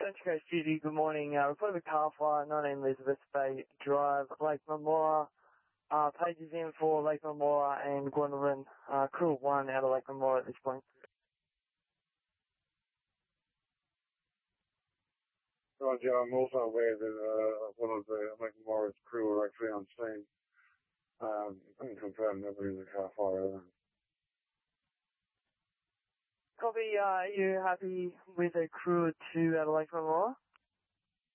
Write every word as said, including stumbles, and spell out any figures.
Central Coast Duty, good morning. Uh, report of a car fire, nineteen Elizabeth Bay Drive, Lake Mamora. Uh, pages in for Lake Mamora and Gwendolyn. Uh, crew of one out of Lake Mamora at this point. Roger, I'm also aware that uh, one of the Lake Mamora's crew are actually on scene. Um, I can confirm that there is a car fire. Copy, uh, are you happy with a crew of two out of Lake Mamora?